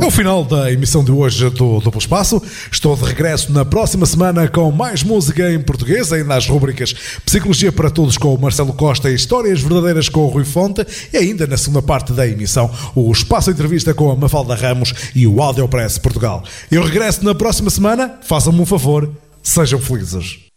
É o final da emissão de hoje do Duplo Espaço. Estou de regresso na próxima semana com mais música em português, ainda as rubricas Psicologia para Todos com o Marcelo Costa e Histórias Verdadeiras com o Rui Fonte, e ainda na segunda parte da emissão o Espaço Entrevista com a Mafalda Ramos e o Audiopress Portugal. Eu regresso na próxima semana. Façam-me um favor, sejam felizes.